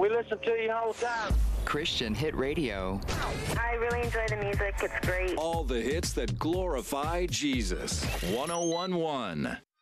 We listen to you all the time. Christian Hit Radio. I really enjoy the music. It's great. All the hits that glorify Jesus. 101.1